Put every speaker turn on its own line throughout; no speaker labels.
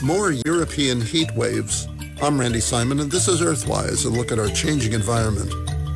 More European heat waves. I'm Randy Simon, and this is Earthwise, a look at our changing environment.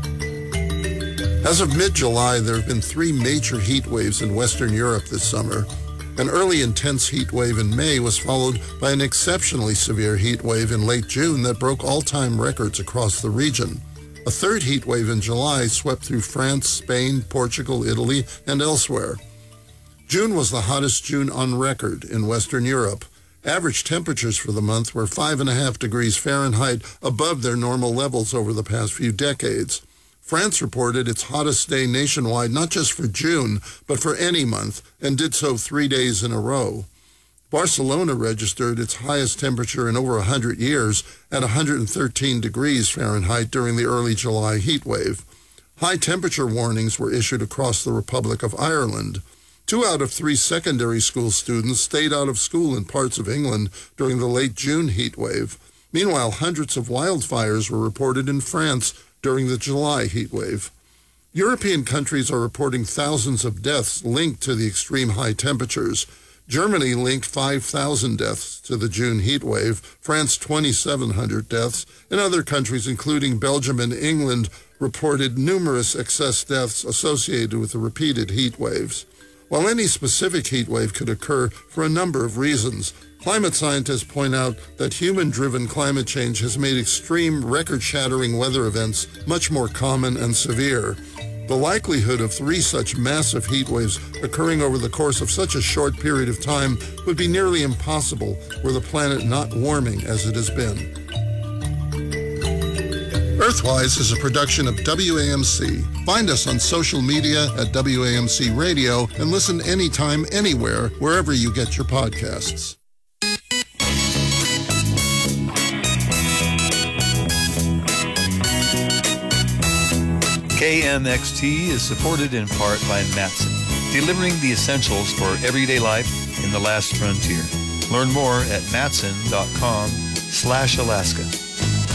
As of mid-July, there have been 3 major heat waves in Western Europe this summer. An early intense heat wave in May was followed by an exceptionally severe heat wave in late June that broke all-time records across the region. A third heat wave in July swept through France, Spain, Portugal, Italy, and elsewhere. June was the hottest June on record in Western Europe. Average temperatures for the month were 5.5 degrees Fahrenheit above their normal levels over the past few decades. France reported its hottest day nationwide not just for June, but for any month, and did so 3 days in a row. Barcelona registered its highest temperature in over 100 years at 113 degrees Fahrenheit during the early July heat wave. High temperature warnings were issued across the Republic of Ireland. 2 out of 3 secondary school students stayed out of school in parts of England during the late June heat wave. Meanwhile, hundreds of wildfires were reported in France during the July heat wave. European countries are reporting thousands of deaths linked to the extreme high temperatures. Germany linked 5,000 deaths to the June heat wave, France 2,700 deaths, and other countries, including Belgium and England, reported numerous excess deaths associated with the repeated heat waves. While any specific heat wave could occur for a number of reasons, climate scientists point out that human-driven climate change has made extreme, record-shattering weather events much more common and severe. The likelihood of 3 such massive heat waves occurring over the course of such a short period of time would be nearly impossible were the planet not warming as it has been. Earthwise is a production of WAMC. Find us on social media at WAMC Radio and listen anytime, anywhere, wherever you get your podcasts.
KMXT is supported in part by Matson, delivering the essentials for everyday life in the last frontier. Learn more at matson.com/Alaska.